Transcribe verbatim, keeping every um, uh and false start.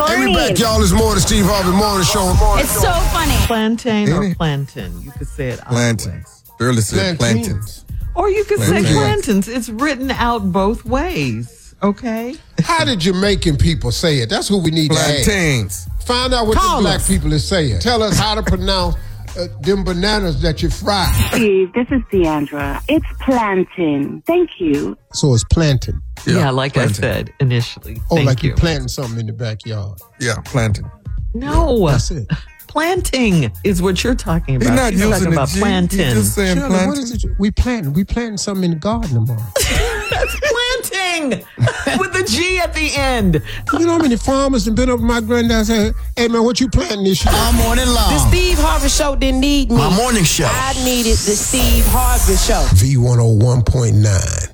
morning. Hey, we back, y'all. It's more the Steve Harvey Morning Show. It's so funny. Plantain or Ain't it? plantain. You could say it either Plantains. way. Shirley said Plantains. plantains. Or you could say Plantains. plantains. It's written out both ways, okay? How did Jamaican people say it? That's who we need to ask. Plantains. Find out what Call the black us. people is saying. Tell us how to pronounce uh, them bananas that you fry. Steve, this is Deandra. It's plantain. Thank you. So it's planting. Yeah, like plantain. I said initially. Oh, Thank like you. you're planting something in the backyard. Yeah, plantain. No. That's it. Planting is what you're talking about. He's not She's using talking the about G. plantain. He's just saying Shirley, what plantain. is it? We planting. We planting something in the garden tomorrow. That's planting with the G at the end. You know how many farmers have been up to my granddad and said, hey, man, what you planting this year? All morning long. The Steve Harvey Show didn't need me. My morning show. I needed the Steve Harvey Show. V one oh one point nine.